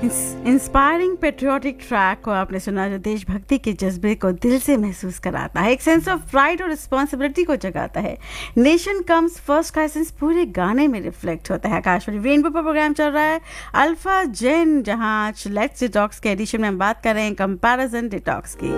Inspiring patriotic track को आपने सुना जो देशभक्ति के जज्बे को दिल से महसूस कराता है, एक सेंस ऑफ प्राइड और रिस्पॉन्सिबिलिटी को जगाता है। नेशन कम्स फर्स्ट का एसेंस पूरे गाने में रिफ्लेक्ट होता है। आकाशवाणी रेनबो पर प्रोग्राम चल रहा है अल्फा जेन, जहां आज लेट्स डिटॉक्स के एडिशन में हम बात कर रहे हैं कंपैरिजन डिटॉक्स की।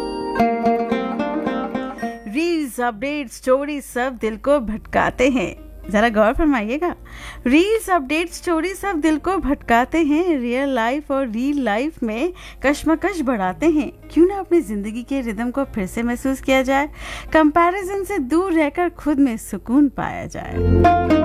रील्स, अपडेट, स्टोरी सब दिल को भटकाते हैं। जरा गौर फरमाइएगा, रील्स, अपडेट, स्टोरी सब दिल को भटकाते हैं, रियल लाइफ और रील लाइफ में कश्मकश बढ़ाते हैं। क्यों ना अपनी जिंदगी के रिदम को फिर से महसूस किया जाए, कंपैरिजन से दूर रहकर खुद में सुकून पाया जाए।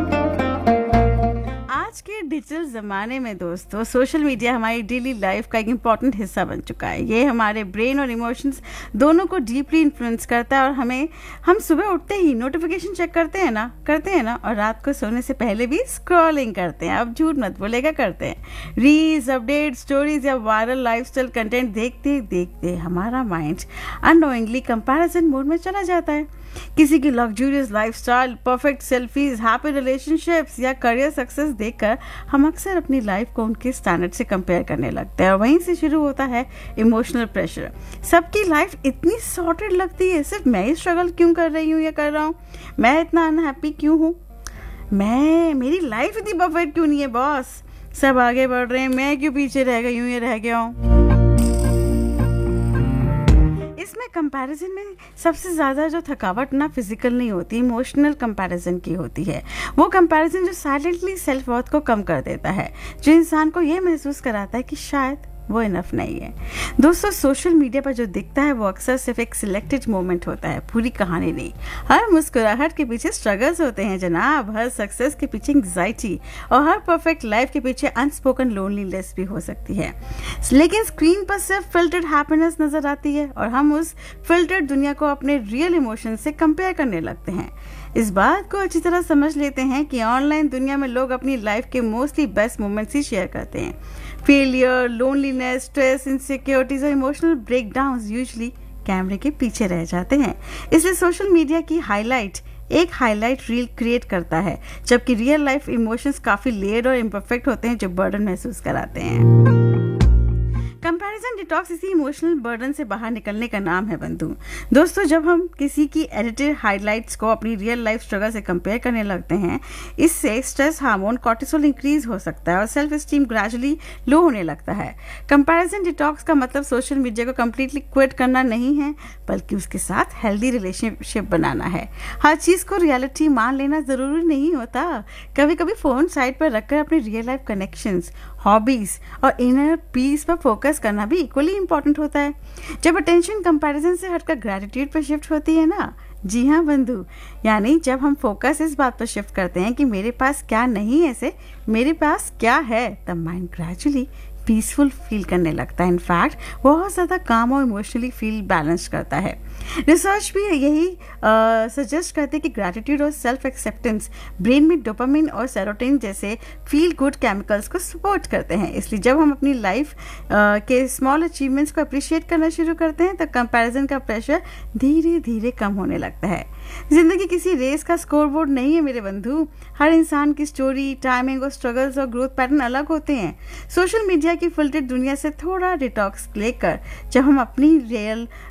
आज के डिजिटल ज़माने में दोस्तों सोशल मीडिया हमारी डेली लाइफ का एक इम्पॉर्टेंट हिस्सा बन चुका है। ये हमारे ब्रेन और इमोशंस दोनों को डीपली इन्फ्लुएंस करता है और हम सुबह उठते ही नोटिफिकेशन चेक करते हैं ना, और रात को सोने से पहले भी स्क्रॉलिंग करते हैं। अब झूठ मत बोलेगा, करते हैं। रील्स, अपडेट, स्टोरीज या वायरल लाइफस्टाइल कंटेंट देखते देखते हमारा माइंड अननोइंगली कंपैरिजन मोड में चला जाता है। किसी की luxurious lifestyle, perfect selfies, happy relationships या करियर सक्सेस देखकर हम अक्सर अपनी लाइफ को उनके स्टैंडर्ड से कंपेयर करने लगते हैं और वहीं से शुरू होता है इमोशनल प्रेशर। सबकी लाइफ इतनी सॉर्टेड लगती है, सिर्फ मैं ही स्ट्रगल क्यों कर रही हूँ या कर रहा हूँ, मैं इतना अनहैप्पी क्यों हूँ, मेरी लाइफ इतनी परफेक्ट क्यों नहीं है बॉस, सब आगे बढ़ रहे हैं, मैं क्यों पीछे रह गई हूँ या रह गया हूँ। इसमें कंपैरिजन में सबसे ज़्यादा जो थकावट ना फिजिकल नहीं होती, इमोशनल कंपैरिजन की होती है। वो कंपैरिजन जो साइलेंटली सेल्फ वर्थ को कम कर देता है, जो इंसान को ये महसूस कराता है कि शायद वो इनफ नहीं है। दोस्तों सोशल मीडिया पर जो दिखता है वो अक्सर सिर्फ एक सिलेक्टेड मोमेंट होता है, पूरी कहानी नहीं। हर मुस्कुराहट के पीछे स्ट्रगल्स होते हैं जनाब, हर सक्सेस के पीछे एंग्जाइटी और हर परफेक्ट लाइफ के पीछे अनस्पोकन लोनलीनेस भी हो सकती है। लेकिन स्क्रीन पर सिर्फ फिल्टर्ड हैप्पीनेस नजर आती है और हम उस फिल्टर्ड दुनिया को अपने रियल इमोशन से कंपेयर करने लगते हैं। इस बात को अच्छी तरह समझ लेते हैं कि ऑनलाइन दुनिया में लोग अपनी लाइफ के मोस्टली बेस्ट मोमेंट्स ही शेयर करते हैं। फेलियर, लोनलीनेस, स्ट्रेस, इनसिक्योरिटीज और इमोशनल ब्रेकडाउन्स यूजुअली कैमरे के पीछे रह जाते हैं। इसलिए सोशल मीडिया की एक हाईलाइट रील क्रिएट करता है, जबकि रियल लाइफ इमोशंस काफी लेयर्ड और इम्परफेक्ट होते हैं जो बर्डन महसूस कराते हैं। कंपैरिजन डिटॉक्स इसी इमोशनल बर्डन से बाहर निकलने का नाम है बंधु। दोस्तों जब हम किसी की एडिटेड हाइलाइट्स को अपनी रियल लाइफ स्ट्रगल से कंपेयर करने लगते हैं, इससे स्ट्रेस हार्मोन कॉर्टिसोल इंक्रीज हो सकता है और सेल्फ एस्टीम ग्रेजुअली लो होने लगता है। कंपैरिजन डिटॉक्स का मतलब सोशल मीडिया को कंप्लीटली क्विट करना नहीं है, बल्कि उसके साथ हेल्दी रिलेशनशिप बनाना है। हर चीज को रियलिटी मान लेना जरूरी नहीं होता। कभी कभी फोन साइड पर रखकर अपनी रियल लाइफ कनेक्शंस, हॉबीज और इनर पीस पर फोकस करना भी इक्वली इंपॉर्टेंट होता है। जब अटेंशन कंपैरिजन से हटकर ग्रैटिट्यूड पर शिफ्ट होती है ना, जी हाँ बंधु, यानी जब हम फोकस इस बात पर शिफ्ट करते हैं कि मेरे पास क्या नहीं है से मेरे पास क्या है, तब माइंड ग्रेजुअली पीसफुल फील करने लगता है। इनफैक्ट बहुत ज़्यादा काम और इमोशनली फील बैलेंस करता है। रिसर्च भी यही सजेस्ट करते हैं कि ग्रैटिट्यूड और सेल्फ एक्सेप्टेंस ब्रेन में डोपामिन और सेरोटोनिन जैसे फील गुड केमिकल्स को सपोर्ट करते हैं। इसलिए जब हम अपनी लाइफ के स्मॉल अचीवमेंट्स को अप्रिशिएट करना शुरू करते हैं तो कंपैरिजन का प्रेशर धीरे धीरे कम होने लगता है। जिंदगी किसी रेस का स्कोरबोर्ड नहीं है मेरे बंधु। हर इंसान की स्टोरी, टाइमिंग और स्ट्रगल्स और ग्रोथ पैटर्न अलग होते हैं। सोशल मीडिया की फिल्टर्ड दुनिया से थोड़ा डिटॉक्स लेकर जब हम अपनी रियल